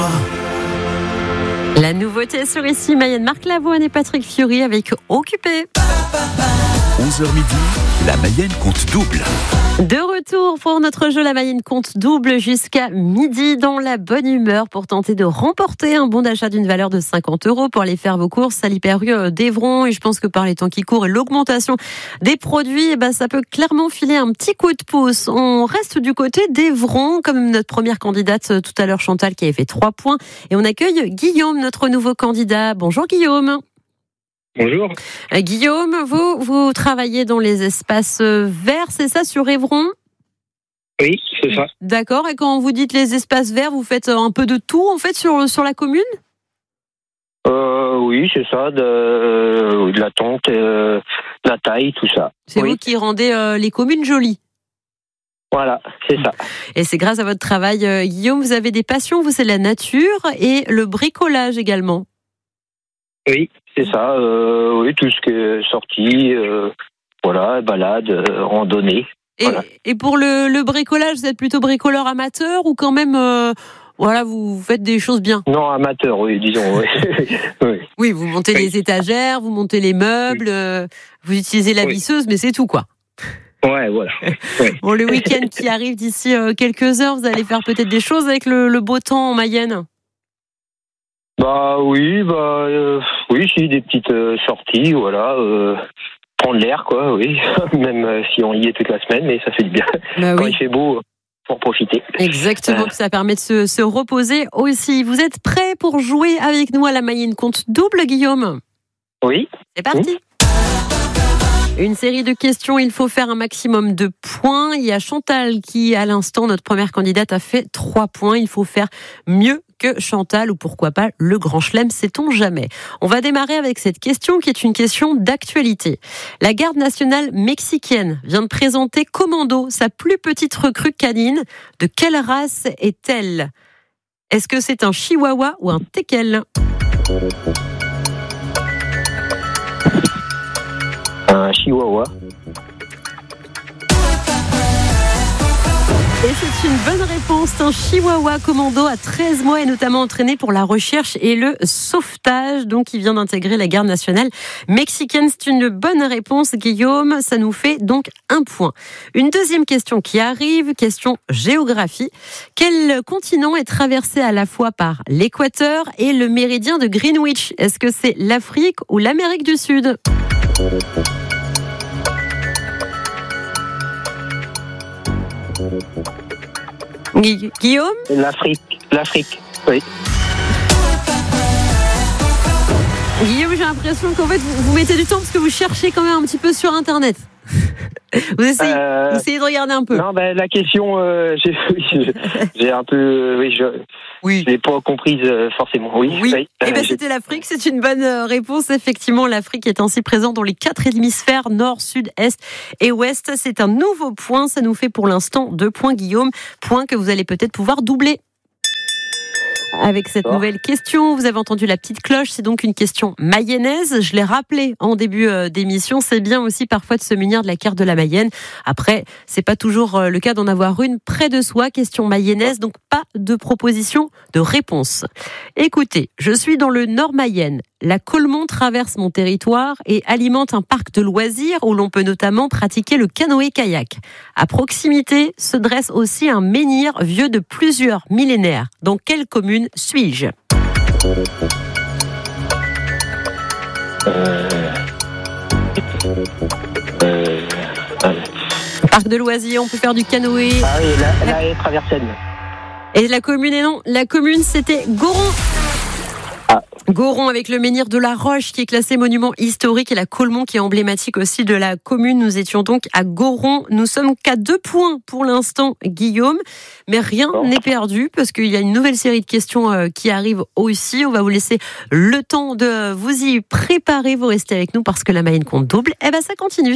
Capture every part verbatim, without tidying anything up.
La nouveauté sur Ici Mayenne, Marc Lavoine et Patrick Fiori avec Occupé. onze heures midi, la Mayenne compte double. De retour pour notre jeu La Mayenne compte double jusqu'à midi dans la bonne humeur pour tenter de remporter un bon d'achat d'une valeur de cinquante euros pour aller faire vos courses à l'Hyper U d'Evron. Et je pense que par les temps qui courent et l'augmentation des produits, eh ben, ça peut clairement filer un petit coup de pouce. On reste du côté d'Evron, comme notre première candidate tout à l'heure, Chantal, qui avait fait trois points. Et on accueille Guillaume, notre nouveau candidat. Bonjour Guillaume. Bonjour. Euh, Guillaume, vous, vous travaillez dans les espaces verts, c'est ça, sur Evron ? Oui, c'est ça. D'accord, et quand vous dites les espaces verts, vous faites un peu de tout, en fait, sur, sur la commune ? Euh, oui, c'est ça, de, de la tente, euh, la taille, tout ça. C'est oui. Vous qui rendez euh, les communes jolies. Voilà, c'est ça. Et c'est grâce à votre travail, euh, Guillaume, vous avez des passions, vous, c'est la nature et le bricolage également. Oui, c'est ça. Euh, oui, tout ce qui est sorti, euh, voilà, balade, euh, randonnée. Et, voilà. et pour le, le bricolage, vous êtes plutôt bricoleur amateur ou quand même, euh, voilà, vous, vous faites des choses bien ? Non, amateur, oui, disons. Oui, oui. Oui, vous montez oui. les étagères, vous montez les meubles, oui. euh, vous utilisez la oui. visseuse, mais c'est tout, quoi. Ouais, voilà. Ouais. Bon, le week-end qui arrive d'ici euh, quelques heures, vous allez faire peut-être des choses avec le, le beau temps en Mayenne ? Bah oui, bah euh, oui, si des petites euh, sorties, voilà, euh, prendre l'air, quoi, oui, même euh, si on y est toute la semaine, mais ça fait du bien. Bah Quand oui. il fait beau, pour profiter. Exactement, euh... ça permet de se, se reposer aussi. Vous êtes prêts pour jouer avec nous à la Mayenne compte double, Guillaume ? Oui. C'est parti. Mmh. Une série de questions, il faut faire un maximum de points. Il y a Chantal qui, à l'instant, notre première candidate, a fait trois points. Il faut faire mieux que Chantal ou pourquoi pas le Grand Chelem, sait-on jamais. On va démarrer avec cette question qui est une question d'actualité. La garde nationale mexicaine vient de présenter Commando, sa plus petite recrue canine. De quelle race est-elle ? Est-ce que c'est un chihuahua ou un teckel ? Un chihuahua. Et c'est une bonne réponse. Un chihuahua commando à treize mois est notamment entraîné pour la recherche et le sauvetage. Donc, il vient d'intégrer la garde nationale mexicaine. C'est une bonne réponse, Guillaume. Ça nous fait donc un point. Une deuxième question qui arrive, question géographie. Quel continent est traversé à la fois par l'équateur et le méridien de Greenwich ? Est-ce que c'est l'Afrique ou l'Amérique du Sud ? Gu- Guillaume ? L'Afrique, l'Afrique, oui. Guillaume, j'ai l'impression qu'en fait, vous, vous mettez du temps parce que vous cherchez quand même un petit peu sur Internet. Vous essayez, Euh, vous essayez de regarder un peu. Non, ben la question, euh, j'ai, oui, j'ai un peu, euh, oui, je, Oui. je l'ai pas comprise euh, forcément. Oui. Oui. oui. Eh ben, Euh, c'était l'Afrique. C'est une bonne euh, réponse. Effectivement, l'Afrique est ainsi présente dans les quatre hémisphères, nord, sud, est et ouest. C'est un nouveau point. Ça nous fait pour l'instant deux points, Guillaume. Point que vous allez peut-être pouvoir doubler. Avec cette D'accord. nouvelle question, vous avez entendu la petite cloche, c'est donc une question mayonnaise. Je l'ai rappelé en début d'émission, c'est bien aussi parfois de se munir de la carte de la Mayenne. Après, c'est pas toujours le cas d'en avoir une près de soi. Question mayonnaise, donc pas de proposition de réponse. Écoutez, je suis dans le Nord Mayenne. La Colemont traverse mon territoire et alimente un parc de loisirs où l'on peut notamment pratiquer le canoë-kayak. À proximité se dresse aussi un menhir vieux de plusieurs millénaires. Dans quelle commune suis-je ? Euh, euh, euh, Parc de loisirs, on peut faire du canoë. ah oui, la, la haie traversaine. Et la commune, et non, la commune c'était Goron. Ah. Goron avec le menhir de la Roche qui est classé monument historique et la Colemont qui est emblématique aussi de la commune. Nous étions donc à Goron. Nous sommes qu'à deux points pour l'instant, Guillaume. Mais rien Bon. n'est perdu parce qu'il y a une nouvelle série de questions euh, qui arrive aussi. On va vous laisser le temps de vous y préparer. Vous restez avec nous parce que la Mayenne compte double. Eh ben ça continue.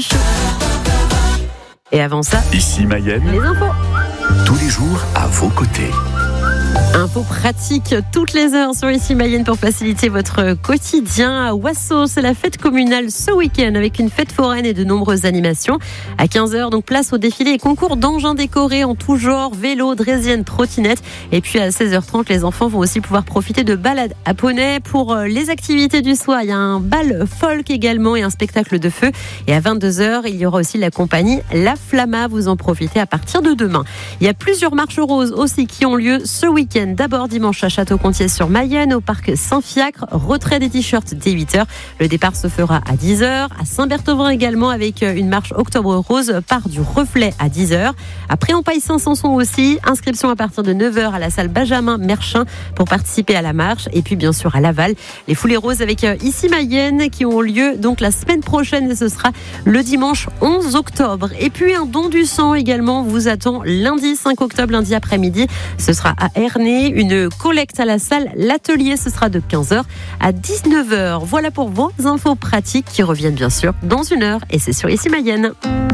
Et avant ça, Ici Mayenne, les infos. tous les jours à vos côtés. Info pratique toutes les heures sur Ici Mayenne pour faciliter votre quotidien. À Wasso, c'est la fête communale ce week-end avec une fête foraine et de nombreuses animations. À quinze heures, donc place au défilé et concours d'engins décorés en tout genre, vélo, draisienne, trottinette. Et puis à seize heures trente, les enfants vont aussi pouvoir profiter de balades à poney. Pour les activités du soir, il y a un bal folk également et un spectacle de feu. Et à vingt-deux heures, il y aura aussi la compagnie La Flamma. Vous en profitez à partir de demain. Il y a plusieurs marches roses aussi qui ont lieu ce week-end. D'abord dimanche à Château-Contier-sur-Mayenne, au parc Saint-Fiacre, retrait des t-shirts dès huit heures. Le départ se fera à dix heures. À Saint-Berthevin également avec une marche Octobre Rose, part du Reflet à dix heures. Après en Paille-Saint-Sanson aussi, inscription à partir de neuf heures à la salle Benjamin Merchin pour participer à la marche. Et puis bien sûr à Laval, les foulées roses avec Ici Mayenne qui ont lieu donc la semaine prochaine et ce sera le dimanche onze octobre. Et puis un don du sang également vous attend lundi cinq octobre, lundi après-midi. Ce sera à Ernée. Une collecte à la salle L'Atelier, ce sera de quinze heures à dix-neuf heures. Voilà pour vos infos pratiques qui reviennent bien sûr dans une heure et c'est sur Ici Mayenne.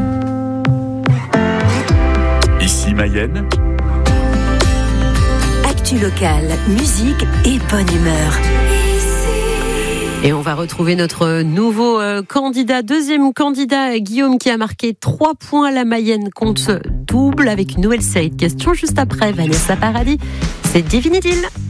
Ici Mayenne. Actu locale, musique et bonne humeur. Et on va retrouver notre nouveau euh, candidat, deuxième candidat, Guillaume, qui a marqué trois points. La Mayenne compte double avec une nouvelle série de questions juste après Vanessa Paradis. C'est Divini Deal.